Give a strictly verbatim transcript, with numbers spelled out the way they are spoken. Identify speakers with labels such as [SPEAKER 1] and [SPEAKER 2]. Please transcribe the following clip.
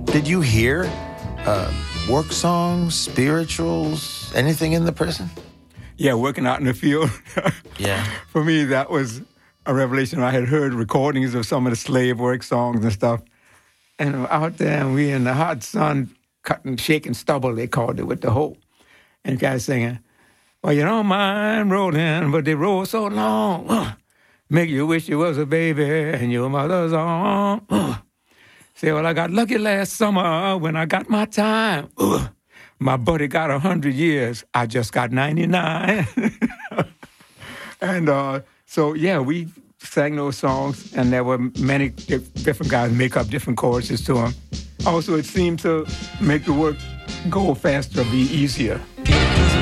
[SPEAKER 1] Did you hear uh, work songs, spirituals, anything in the prison?
[SPEAKER 2] Yeah, working out in the field.
[SPEAKER 1] Yeah.
[SPEAKER 2] For me, that was a revelation. I had heard recordings of some of the slave work songs and stuff. And out there, and we in the hot sun, cutting, shaking stubble, they called it, with the hoe. And the guy singing, well, you don't mind rolling, but they roll so long. Uh, make you wish you was a baby in your mother's arm. Uh, say, well, I got lucky last summer when I got my time. Uh, my buddy got one hundred years. I just got ninety-nine. And uh, so, yeah, we sang those songs, and there were many different guys make up different choruses to them. Also, it seemed to make the work go faster, be easier.